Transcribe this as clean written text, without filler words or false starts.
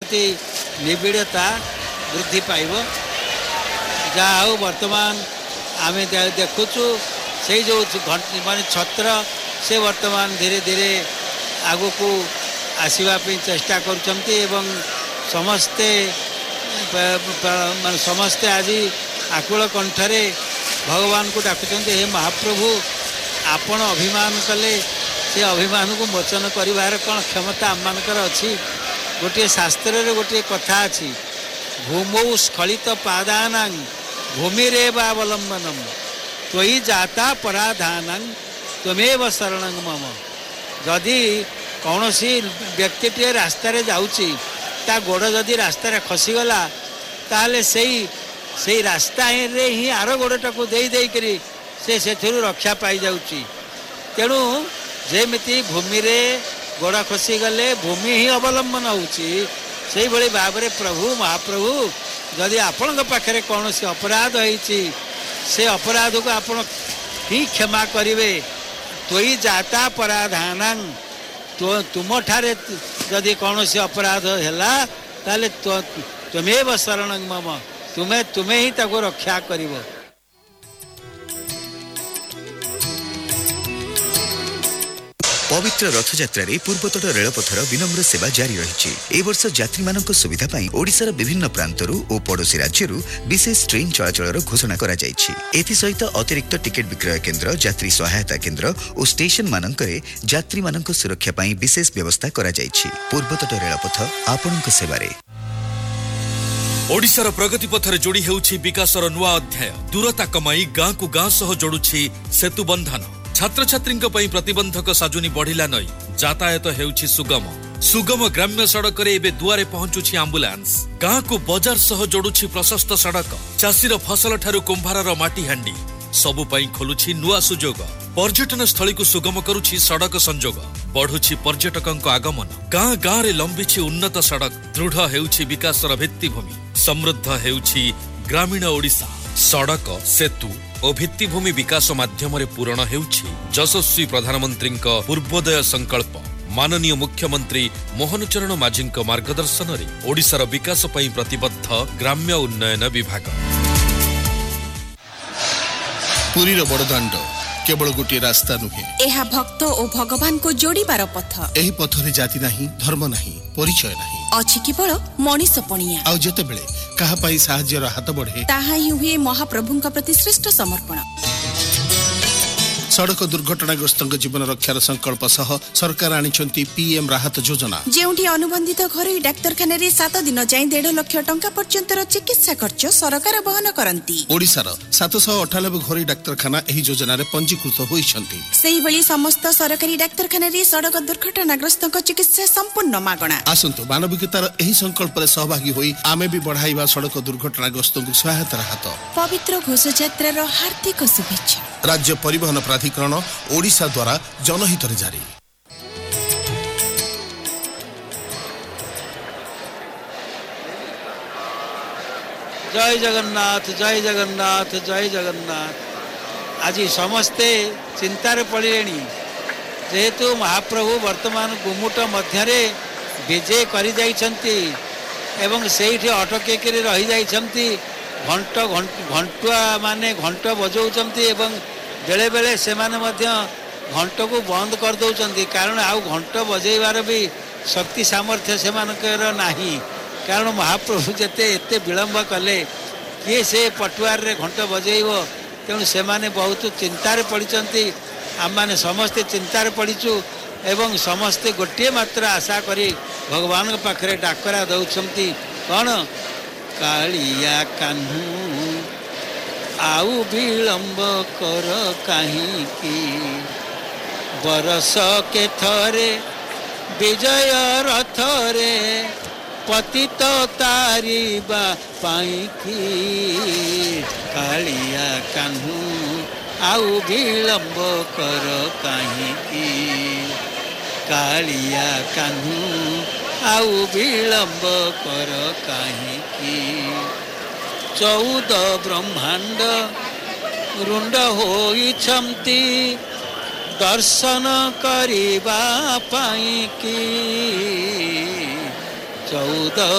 प्रति निबिड़ता वृद्धि पाइब। जहाँ हो वर्तमान आम देखुचु से जो माने छत्र से वर्तमान धीरे धीरे आगु को आसवाई चेष्टा करुँच एवं समस्ते समस्ते आज आकुल कंठरे भगवान को डाकुचंते हे महाप्रभु आपण अभिमान कले से अभिमान को मोचन करिवार कौन क्षमता आम मानकर अच्छी। गोटे शास्त्र रे गोटे कथा अच्छी भूमौ स्खलित पादानां भूमिरेवावलंबनम त्वयि जाता पराधानां त्वमेव शरणं मम। जदि कौन सी व्यक्ति टे रास्ता रे जाउची ता गोड़ जदि रास्ता रे खसीगला ताले से रास्ता रे ही आर गोड़टा को दे करी से रक्षा पाई जाउची। तेणु जेमिति भूमि रे गोड़ खसीगले भूमि ही अवलंबन होउची से भली भाव में प्रभु महाप्रभु जदि आपण पाखे कौन सी अपराध होइची से अपराध को आपण ही क्षमा करिवे। त्वयि जाता पराधानां तो तुम ठारे जदि कौन सी अपराध हैला ताले तुमेव शरणं मम तुम्हें ही ताको रक्षा करिवो। पवित्र रथयात्रा पूर्वतट रेलपथर विनम्र सेवा जारी रही। ए वर्ष यात्री मानक सुविधा पाई ओडिशार विभिन्न प्रांतरू और पड़ोशी राज्यरू विशेष ट्रेन चलाचल घोषणा करा जायछि। एथि सहित अतिरिक्त टिकेट विक्रय केन्द्र यात्री सहायता केन्द्र और स्टेशन मानकरे यात्री मानक सुरक्षा पाई विशेष व्यवस्था करा जायछि। पूर्वतट रेलपथ आपणक सेवारे। ओडिशार प्रगति पथर जोड़ी हेउछि विकासर नुआ अध्याय। दूरता कमाई गाँ को गाँ सह जोड़ुछि सेतु बंधन। छात्र छात्री प्रतिबंधक साजुनी बढ़िला नई यातायात हेउछि सुगम ग्राम्य सड़क रे एबे दुआरे पहुंचुछि आम्बुलांस। गाँ को बाजार सह जोड़ुछि प्रशस्त सड़क। चाषीर फसल ठारू कुंभारर माटी हांडी सबु पई खोलुछि नुआ सुजोग। पर्यटन स्थली को सुगम करुछि सड़क संजोग। बढ़ुछि पर्यटकंक आगमन। गाँ गाँ रे लंबिछि उन्नत सड़क। दृढ़ हेउछि विकासर भित्तिभूमि। समृद्ध हेउछि ग्रामीण ओडिशा। सड़क सेतु और भित्तिभूमि विकास माध्यम पूरण हेउछि यशस्वी प्रधानमंत्री पूर्वोदय संकल्प। माननीय मुख्यमंत्री मोहन चरण माझी मार्गदर्शन रे ओडिशार विकास पई प्रतिबद्ध ग्राम्य उन्नयन विभाग। पुरीर बड़दाण्ड केवल गोटे रास्ता नुहे, एहा भक्त और भगवान को जोड़ीबार पथ। एही पथरे जाति नहीं, धर्म नहीं, परिचय नहीं, अछि केवल मनीष पणिया। आ जेतेबेले कहा पाई साहाय्यर हाथ बढ़े ताहा ही हुए महाप्रभुंक प्रति श्रेष्ठ समर्पण। सड़क दुर्घटनाग्रस्त जीवन रक्षार संकल्प सह सरकार आनिछंती पीएम राहत योजना। जेउठी अनुबंधित घरोई डाक्तरखाना रे 7 दिन जाई 1.5 लाख टंका पर्यंतर चिकित्सा खर्च सरकार वहन करंती। ओडिशार 798 घरोई डाक्तरखाना एही योजना रे पंजीकृत होईछंती। सेही भली समस्त सरकारी डाक्तरखाना रे सड़क दुर्घटनाग्रस्तक चिकित्सा संपूर्ण मागणा। आसंतु मानविकतार एही संकल्प रे सहभागी होई आमे भी बढ़ाइबा सड़क दुर्घटनाग्रस्त को सहायतार हाथ। पवित्र घोषयात्रार हार्दिक शुभेच्छा। राज्य परिवहन प्राधिकरण ओडिशा द्वारा जनहित रे जारी। जय जगन्नाथ जय जगन्नाथ जय जगन्नाथ। आज समस्ते चिंतार पड़े जेहेतु महाप्रभु वर्तमान गुमुट मध्य विजय कर अटक रही जाइछंती। घंटुआ माने घंट बजाउछंती एवं बेले बेले से घंट को बंद कर दौरान कारण आउ घंट बजेबार भी शक्ति सामर्थ्य से नाही। कारण महाप्रभु जेते एते विलंब कले किए से पटुआर रे घंट बजेइब। तेणु से बहुत चिंतार पड़ती। आम मैंने समस्ते चिंतार पड़ीचु एवं समस्ते गोटे मात्र आशा करी भगवान पाखरे डाकरा दौरान कौन कालिया कान्हू आउ विलंब कर कहीं की बरस के थरे विजय रथरे पतित तारिबा पाई की कालिया कान्हू आउ विलंब कर कहीं की कालिया कान्हू आउ विलंब कर कहीं की 14 ब्रह्मांड रुंड होइछंती दर्शन करिबा पाई की 14